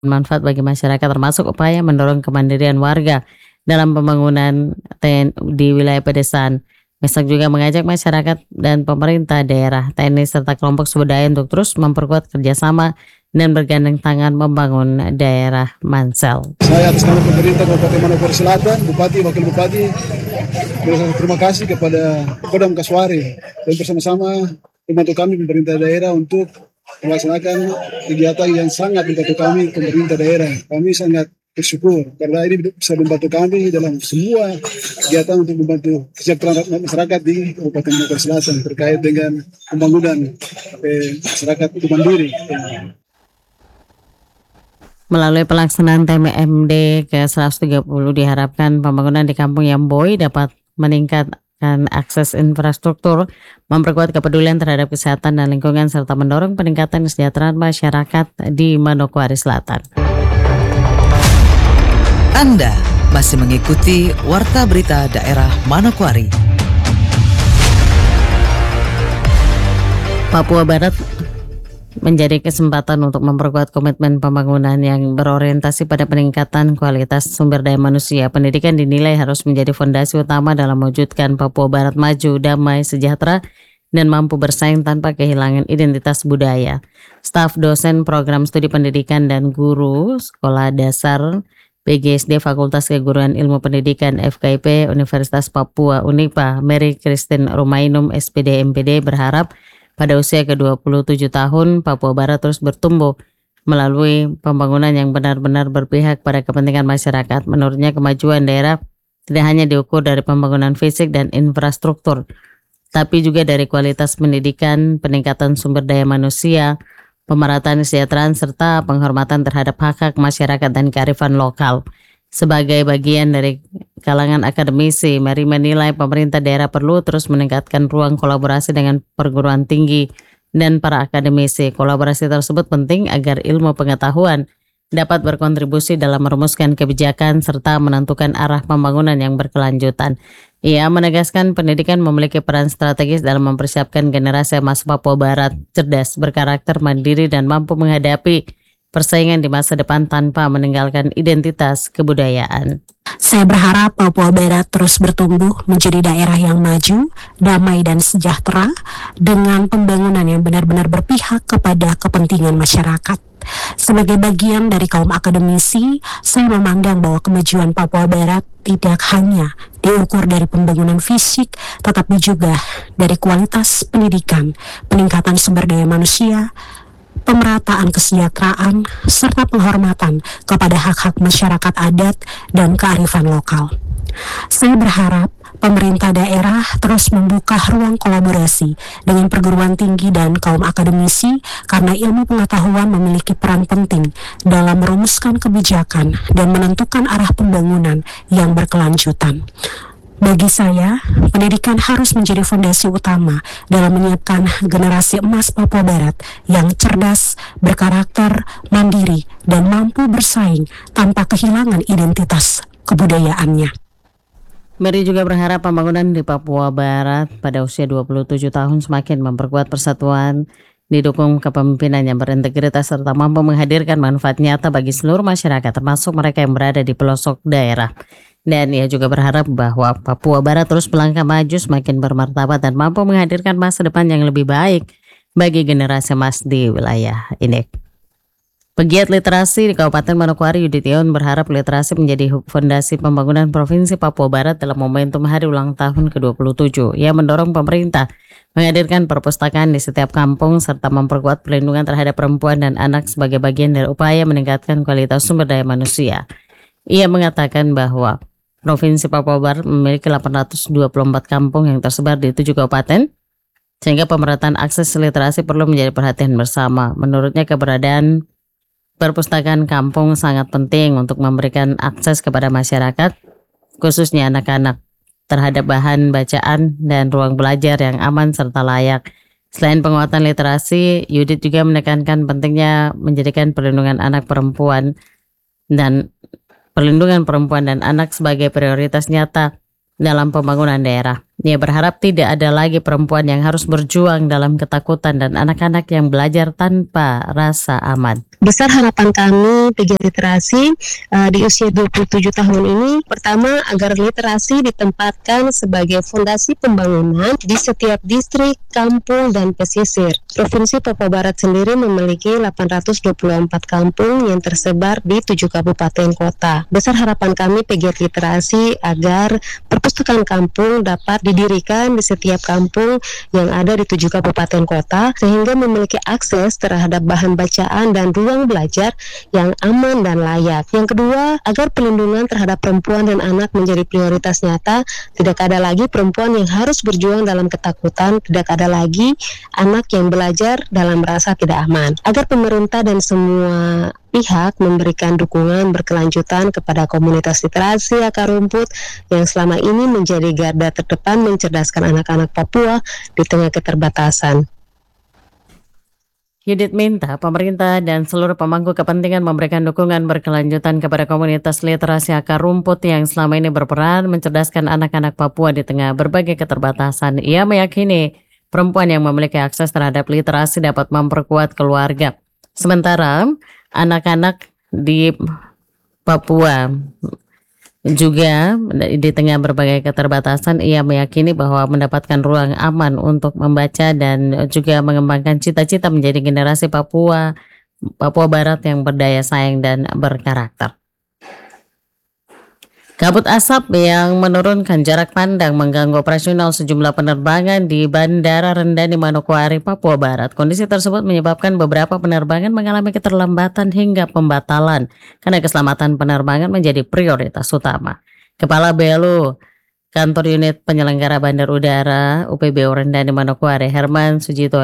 manfaat bagi masyarakat, termasuk upaya mendorong kemandirian warga dalam pembangunan di wilayah pedesaan. Mesak juga mengajak masyarakat dan pemerintah daerah, TNI serta kelompok swadaya untuk terus memperkuat kerjasama dan bergandeng tangan membangun daerah Mansel. Saya atas nama pemerintah Kabupaten Manokwari Selatan, Bupati, Wakil Bupati, terima kasih kepada Kodam Kasuari dan bersama-sama membantu kami pemerintah daerah untuk melaksanakan kegiatan yang sangat membantu kami pemerintah daerah. Kami sangat bersyukur karena ini bisa membantu kami dalam semua kegiatan untuk membantu kesejahteraan masyarakat di Kabupaten Manokwari Selatan terkait dengan pembangunan masyarakat itu mandiri. Melalui pelaksanaan TMMD ke-130 diharapkan pembangunan di Kampung Yamboi dapat meningkatkan akses infrastruktur, memperkuat kepedulian terhadap kesehatan dan lingkungan, serta mendorong peningkatan kesejahteraan masyarakat di Manokwari Selatan. Anda masih mengikuti Warta Berita Daerah Manokwari. Papua Barat menjadi kesempatan untuk memperkuat komitmen pembangunan yang berorientasi pada peningkatan kualitas sumber daya manusia. Pendidikan dinilai harus menjadi fondasi utama dalam mewujudkan Papua Barat maju, damai, sejahtera, dan mampu bersaing tanpa kehilangan identitas budaya. Staf dosen program studi pendidikan dan guru sekolah dasar PGSD Fakultas Keguruan Ilmu Pendidikan FKIP Universitas Papua UNIPA, Mary Christine Rumainum SPD MPD berharap pada usia ke-27 tahun, Papua Barat terus bertumbuh melalui pembangunan yang benar-benar berpihak pada kepentingan masyarakat. Menurutnya, kemajuan daerah tidak hanya diukur dari pembangunan fisik dan infrastruktur, tapi juga dari kualitas pendidikan, peningkatan sumber daya manusia, pemerataan kesejahteraan, serta penghormatan terhadap hak-hak masyarakat dan kearifan lokal. Sebagai bagian dari kalangan akademisi, Mary menilai pemerintah daerah perlu terus meningkatkan ruang kolaborasi dengan perguruan tinggi dan para akademisi. Kolaborasi tersebut penting agar ilmu pengetahuan dapat berkontribusi dalam merumuskan kebijakan serta menentukan arah pembangunan yang berkelanjutan. Ia menegaskan pendidikan memiliki peran strategis dalam mempersiapkan generasi emas Papua Barat cerdas, berkarakter, mandiri, dan mampu menghadapi persaingan di masa depan tanpa meninggalkan identitas kebudayaan. Saya berharap Papua Barat terus bertumbuh menjadi daerah yang maju, damai, dan sejahtera dengan pembangunan yang benar-benar berpihak kepada kepentingan masyarakat. Sebagai bagian dari kaum akademisi, saya memandang bahwa kemajuan Papua Barat tidak hanya diukur dari pembangunan fisik, tetapi juga dari kualitas pendidikan, peningkatan sumber daya manusia, pemerataan kesejahteraan, serta penghormatan kepada hak-hak masyarakat adat dan kearifan lokal. Saya berharap pemerintah daerah terus membuka ruang kolaborasi dengan perguruan tinggi dan kaum akademisi karena ilmu pengetahuan memiliki peran penting dalam merumuskan kebijakan dan menentukan arah pembangunan yang berkelanjutan. Bagi saya, pendidikan harus menjadi fondasi utama dalam menyiapkan generasi emas Papua Barat yang cerdas, berkarakter, mandiri, dan mampu bersaing tanpa kehilangan identitas kebudayaannya. Mary juga berharap pembangunan di Papua Barat pada usia 27 tahun semakin memperkuat persatuan, didukung kepemimpinan yang berintegritas serta mampu menghadirkan manfaat nyata bagi seluruh masyarakat, termasuk mereka yang berada di pelosok daerah. Dan ia juga berharap bahwa Papua Barat terus melangkah maju, semakin bermartabat dan mampu menghadirkan masa depan yang lebih baik bagi generasi emas di wilayah ini. Pegiat literasi di Kabupaten Manokwari Yudhition berharap literasi menjadi fondasi pembangunan Provinsi Papua Barat dalam momentum hari ulang tahun ke-27. Ia mendorong pemerintah menghadirkan perpustakaan di setiap kampung serta memperkuat perlindungan terhadap perempuan dan anak sebagai bagian dari upaya meningkatkan kualitas sumber daya manusia. Ia mengatakan bahwa Provinsi Papua Barat memiliki 824 kampung yang tersebar di 7 kabupaten, sehingga pemerataan akses literasi perlu menjadi perhatian bersama. Menurutnya, keberadaan perpustakaan kampung sangat penting untuk memberikan akses kepada masyarakat, khususnya anak-anak, terhadap bahan bacaan dan ruang belajar yang aman serta layak. Selain penguatan literasi, Yudit juga menekankan pentingnya menjadikan perlindungan perlindungan perempuan dan anak sebagai prioritas nyata dalam pembangunan daerah. Dia berharap tidak ada lagi perempuan yang harus berjuang dalam ketakutan dan anak-anak yang belajar tanpa rasa aman. Besar harapan kami PG Literasi di usia 27 tahun ini, pertama agar literasi ditempatkan sebagai fondasi pembangunan di setiap distrik, kampung, dan pesisir. Provinsi Papua Barat sendiri memiliki 824 kampung yang tersebar di 7 kabupaten kota. Besar harapan kami PG Literasi agar perpustakaan kampung dapat didirikan di setiap kampung yang ada di 7 kabupaten kota sehingga memiliki akses terhadap bahan bacaan dan ruang belajar yang aman dan layak. Yang kedua, agar perlindungan terhadap perempuan dan anak menjadi prioritas nyata. Tidak ada lagi perempuan yang harus berjuang dalam ketakutan, tidak ada lagi anak yang belajar dalam rasa tidak aman. Agar pemerintah dan semua pihak memberikan dukungan berkelanjutan kepada komunitas literasi akar rumput yang selama ini menjadi garda terdepan mencerdaskan anak-anak Papua di tengah keterbatasan. Yudit minta pemerintah dan seluruh pemangku kepentingan memberikan dukungan berkelanjutan kepada komunitas literasi akar rumput yang selama ini berperan mencerdaskan anak-anak Papua di tengah berbagai keterbatasan. Ia meyakini perempuan yang memiliki akses terhadap literasi dapat memperkuat keluarga. Sementara anak-anak di Papua juga di tengah berbagai keterbatasan, ia meyakini bahwa mendapatkan ruang aman untuk membaca dan juga mengembangkan cita-cita menjadi generasi Papua Barat yang berdaya saing dan berkarakter. Kabut asap yang menurunkan jarak pandang mengganggu operasional sejumlah penerbangan di Bandara Rendani Manokwari, Papua Barat. Kondisi tersebut menyebabkan beberapa penerbangan mengalami keterlambatan hingga pembatalan karena keselamatan penerbangan menjadi prioritas utama. Kepala Belu Kantor Unit Penyelenggara Bandar Udara UPBU Rendani Manokwari, Herman Sujito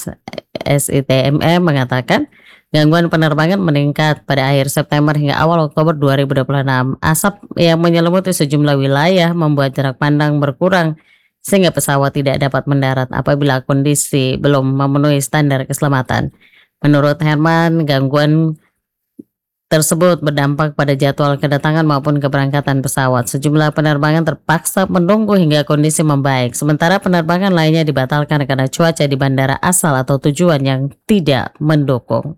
SITMM mengatakan gangguan penerbangan meningkat pada akhir September hingga awal Oktober 2026. Asap yang menyelimuti sejumlah wilayah membuat jarak pandang berkurang sehingga pesawat tidak dapat mendarat apabila kondisi belum memenuhi standar keselamatan. Menurut Herman, gangguan tersebut berdampak pada jadwal kedatangan maupun keberangkatan pesawat. Sejumlah penerbangan terpaksa menunggu hingga kondisi membaik, sementara penerbangan lainnya dibatalkan karena cuaca di bandara asal atau tujuan yang tidak mendukung.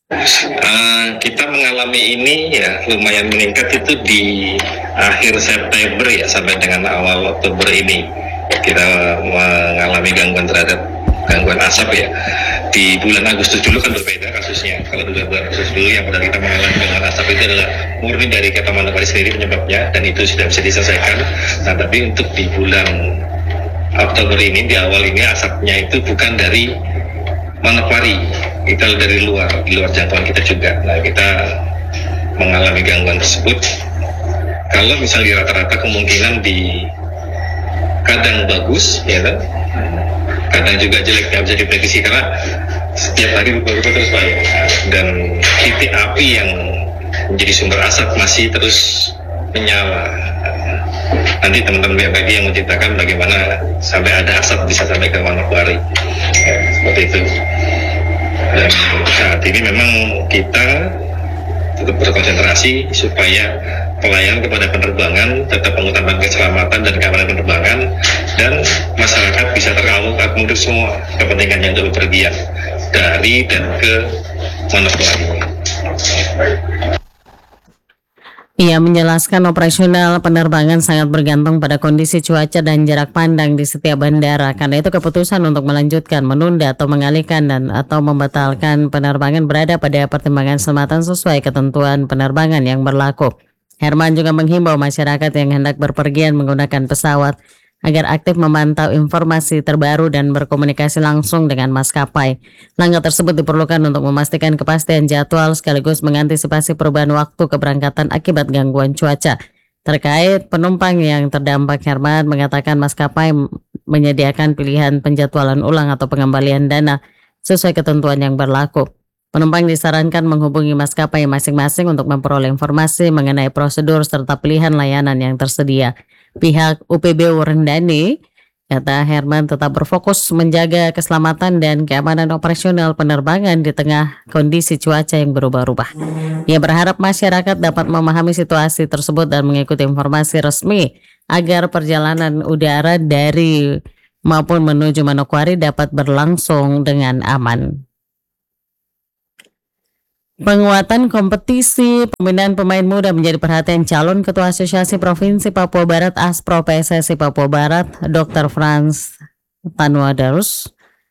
Kita mengalami ini ya lumayan meningkat itu di akhir September ya sampai dengan awal Oktober ini kita mengalami gangguan asap ya. Di bulan Agustus dulu kan berbeda kasusnya. Kalau di bulan Agustus dulu yang pada kita mengalami gangguan asap itu adalah murni dari Kota Manokwari sendiri penyebabnya dan itu sudah bisa diselesaikan. Nah tapi untuk di bulan Oktober ini di awal ini asapnya itu bukan dari Manokwari, itu dari luar jangkauan kita juga. Nah kita mengalami gangguan tersebut. Kalau misalnya rata-rata kemungkinan di kadang bagus, ya kan? Kadang juga jelek, nggak bisa diprediksi karena setiap hari berubah terus banyak. Dan titik api yang menjadi sumber asap masih terus menyala. Nanti teman-teman BMKG yang menceritakan bagaimana sampai ada asap bisa sampai ke Manokwari, ya, seperti itu. Dan saat ini memang kita tetap berkonsentrasi supaya pelayanan kepada penerbangan tetap mengutamakan keselamatan dan keamanan penerbangan dan masyarakat bisa terakomodir semua kepentingan yang untuk bepergian dari dan ke Manokwari. Ia menjelaskan operasional penerbangan sangat bergantung pada kondisi cuaca dan jarak pandang di setiap bandara. Karena itu keputusan untuk melanjutkan, menunda atau mengalihkan dan atau membatalkan penerbangan berada pada pertimbangan keselamatan sesuai ketentuan penerbangan yang berlaku. Herman juga menghimbau masyarakat yang hendak berpergian menggunakan pesawat agar aktif memantau informasi terbaru dan berkomunikasi langsung dengan maskapai. Langkah tersebut diperlukan untuk memastikan kepastian jadwal sekaligus mengantisipasi perubahan waktu keberangkatan akibat gangguan cuaca. Terkait penumpang yang terdampak, Herman mengatakan maskapai menyediakan pilihan penjadwalan ulang atau pengembalian dana sesuai ketentuan yang berlaku. Penumpang disarankan menghubungi maskapai masing-masing untuk memperoleh informasi mengenai prosedur serta pilihan layanan yang tersedia. Pihak UPBU Rendani, kata Herman, tetap berfokus menjaga keselamatan dan keamanan operasional penerbangan di tengah kondisi cuaca yang berubah-ubah. Ia berharap masyarakat dapat memahami situasi tersebut dan mengikuti informasi resmi agar perjalanan udara dari maupun menuju Manokwari dapat berlangsung dengan aman. Penguatan kompetisi pembinaan pemain muda menjadi perhatian calon Ketua Asosiasi Provinsi Papua Barat Aspro PSSI Papua Barat, Dr. Franz Tanuadarus,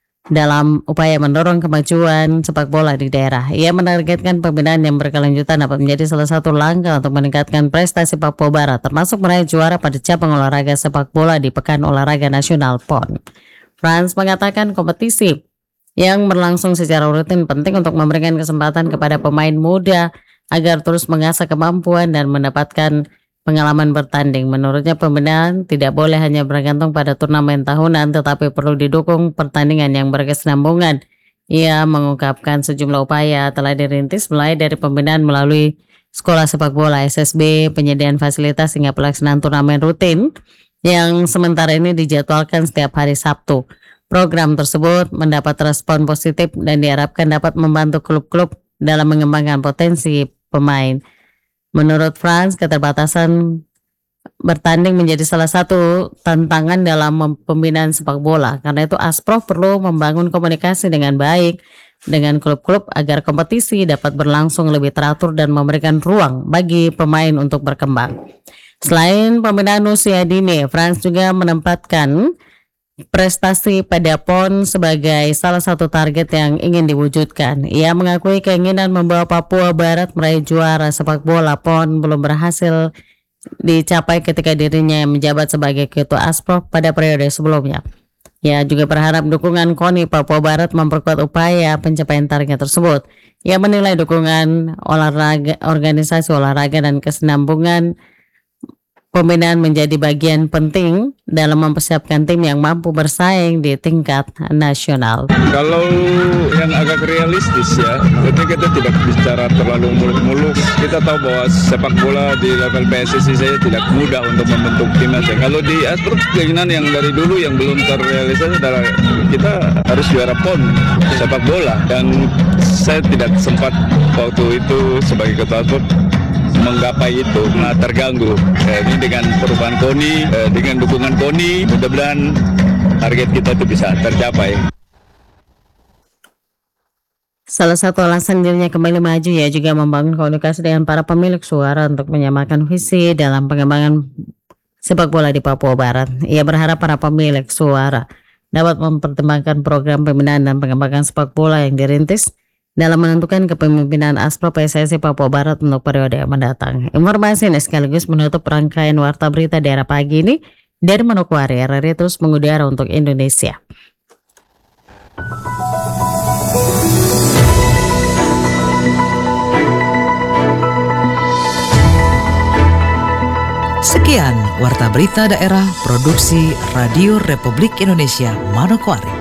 dalam upaya mendorong kemajuan sepak bola di daerah. Ia menargetkan pembinaan yang berkelanjutan dapat menjadi salah satu langkah untuk meningkatkan prestasi Papua Barat, termasuk meraih juara pada cabang olahraga sepak bola di Pekan Olahraga Nasional PON. Franz mengatakan kompetisi yang berlangsung secara rutin penting untuk memberikan kesempatan kepada pemain muda agar terus mengasah kemampuan dan mendapatkan pengalaman bertanding. Menurutnya pembinaan tidak boleh hanya bergantung pada turnamen tahunan, tetapi perlu didukung pertandingan yang berkesinambungan. Ia mengungkapkan sejumlah upaya telah dirintis mulai dari pembinaan melalui sekolah sepak bola SSB, penyediaan fasilitas hingga pelaksanaan turnamen rutin yang sementara ini dijadwalkan setiap hari Sabtu. Program tersebut mendapat respon positif dan diharapkan dapat membantu klub-klub dalam mengembangkan potensi pemain. Menurut Franz, keterbatasan bertanding menjadi salah satu tantangan dalam pembinaan sepak bola. Karena itu Asprof perlu membangun komunikasi dengan baik dengan klub-klub agar kompetisi dapat berlangsung lebih teratur dan memberikan ruang bagi pemain untuk berkembang. Selain pembinaan usia dini, Franz juga menempatkan prestasi pada PON sebagai salah satu target yang ingin diwujudkan. Ia mengakui keinginan membawa Papua Barat meraih juara sepak bola PON belum berhasil dicapai ketika dirinya yang menjabat sebagai Ketua Asprof pada periode sebelumnya. Ia juga berharap dukungan KONI Papua Barat memperkuat upaya pencapaian target tersebut. Ia menilai dukungan olahraga, organisasi olahraga dan kesinambungan pembinaan menjadi bagian penting dalam mempersiapkan tim yang mampu bersaing di tingkat nasional. Kalau yang agak realistis ya, berarti kita tidak bicara terlalu muluk-muluk. Kita tahu bahwa sepak bola di level PSSI saya tidak mudah untuk membentuk timnas. Kalau di Astro keinginan yang dari dulu yang belum terrealisasi adalah kita harus juara PON sepak bola, dan saya tidak sempat waktu itu sebagai ketua Astro menggapai itu, terganggu. Ini dengan perubahan KONI, dengan dukungan KONI, mudah-mudahan target kita itu bisa tercapai. Salah satu alasan dirinya kembali maju ya juga membangun komunikasi dengan para pemilik suara untuk menyamakan visi dalam pengembangan sepak bola di Papua Barat. Ia berharap para pemilik suara dapat mempertimbangkan program pembinaan dan pengembangan sepak bola yang dirintis dalam menentukan kepemimpinan Aspro PSSI Papua Barat untuk periode yang mendatang. Informasi ini sekaligus menutup rangkaian Warta Berita Daerah pagi ini dari Manokwari. RRI terus mengudara untuk Indonesia. Sekian Warta Berita Daerah Produksi Radio Republik Indonesia Manokwari.